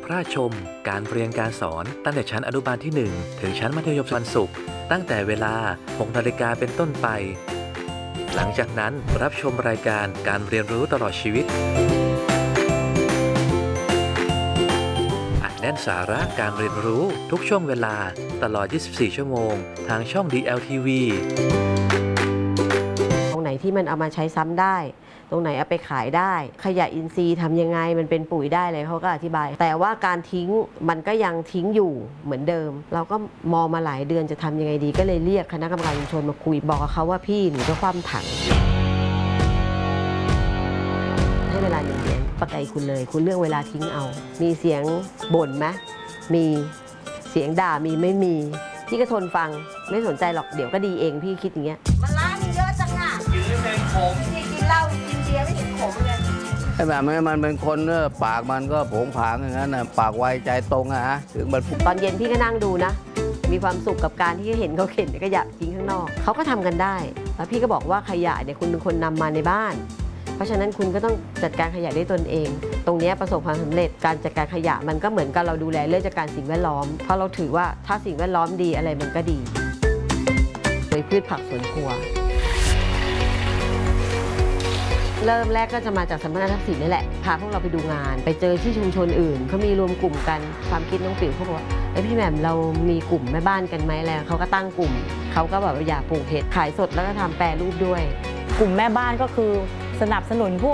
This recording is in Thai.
พระชมการเรียนการสอนตั้งแต่ชั้นอนุบาลที่ 1 ถึงชั้นมัธยมวันศุกร์ตั้งแต่เวลา 6 นาฬิกาเป็นต้นไปหลังจากนั้นรับชมรายการการเรียนรู้ตลอดชีวิตอัดแน่นสาระการเรียนรู้ทุกช่วงเวลาตลอด 24 ชั่วโมงทางช่อง DLTV ตรงไหนที่มันเอามาใช้ซ้ำได้ตรงไหนเอาไปขายได้ขยะอินทรีย์ทำยังไงมันเป็นปุ๋ยได้เลยเขาก็อธิบายแต่ว่าการทิ้งมันก็ยังทิ้งอยู่เหมือนเดิมเราก็มองมาหลายเดือนจะทำยังไงดีก็เลยเรียกคณะกรรมการชุมชนมาคุยบอกกับเขาว่าพี่หนูจะคว่ำถังให้เวลา1 เดือนประกาศคุณเลยคุณเลือกเวลาทิ้งเอามีเสียงบ่นไหมมีเสียงด่ามีไม่มีพี่ก็ทนฟังไม่สนใจหรอกเดี๋ยวก็ดีเองพี่คิดอย่างเงี้ยมันล้างเยอะจังอ่ะกินไม่เป็นขมพี่กินเหล้ากินเบียร์ไม่เห็นขมเลยไอ้แบบมันเป็นคนปากมันก็ผงผางอย่างนั้นนะปากไวใจตรงอะฮะถึงมันตอนเย็นพี่ก็นั่งดูนะมีความสุขกับการที่เห็นเขาเข็นขยะทิ้งข้างนอกเขาก็ทำกันได้แล้วพี่ก็บอกว่าขยะเนี่ยคุณเป็นคนนำมาในบ้านเพราะฉะนั้นคุณก็ต้องจัดการขยะได้ตนเองตรงนี้ประสบความสำเร็จการจัดการขยะมันก็เหมือนกับเราดูแลเรื่องจัดการสิ่งแวดล้อมเพราะเราถือว่าถ้าสิ่งแวดล้อมดีอะไรมันก็ดีโดยพืชผักสวนครัวเริ่มแรกก็จะมาจากสำนักงานทรัพย์สินนี่แหละพาพวกเราไปดูงานไปเจอที่ชุมชนอื่นเขามีรวมกลุ่มกันความคิดน้องปิ๋วเขาบอกว่าพี่แหม่มเรามีกลุ่มแม่บ้านกันไหมแล้วเขาก็ตั้งกลุ่มเขาก็แบบอยากปลูกเห็ดขายสดแล้วก็ทำแปรรูปด้วยกลุ่มแม่บ้านก็คือสนับสนุนพวก